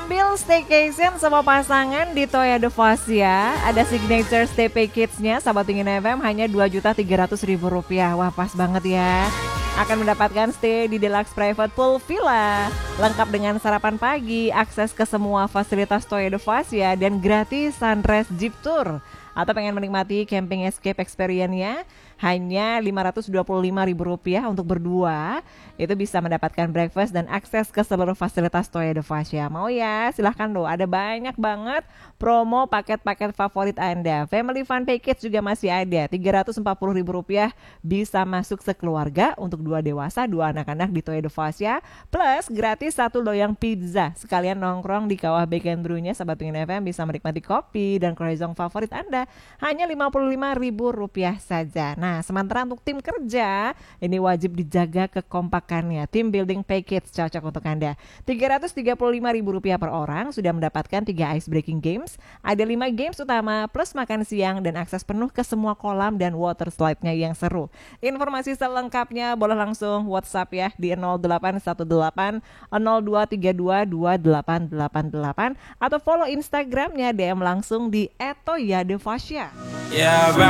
Sambil staycation sama pasangan di Toya Devasia, ada signature stay package-nya Sahabat Pingin FM hanya Rp2.300.000. Wah, pas banget ya. Akan mendapatkan stay di Deluxe Private Pool Villa, lengkap dengan sarapan pagi, akses ke semua fasilitas Toya Devasia, dan gratis sunrise jeep tour. Atau pengen menikmati camping escape experience-nya hanya Rp525.000 untuk berdua. Itu bisa mendapatkan breakfast dan akses ke seluruh fasilitas Toya Devasia. Mau ya? Silahkan loh, ada banyak banget promo paket-paket favorit Anda. Family Fun Package juga masih ada, Rp340.000 bisa masuk sekeluarga untuk 2 dewasa, 2 anak-anak di Toya Devasia, plus gratis 1 loyang pizza. Sekalian nongkrong di kawah Bake and Brew-nya Sahabat Pingin FM bisa menikmati kopi dan croissant favorit Anda hanya Rp55.000 saja. Nah, sementara untuk tim kerja, ini wajib dijaga kekompakannya. Team building package cocok untuk Anda. Rp335.000 per orang, sudah mendapatkan 3 ice breaking games. Ada 5 games utama plus makan siang dan akses penuh ke semua kolam dan water slide-nya yang seru. Informasi selengkapnya boleh langsung WhatsApp ya di 0818 0232 2888 atau follow Instagramnya, DM langsung di @toyadevasya. Yeah, right.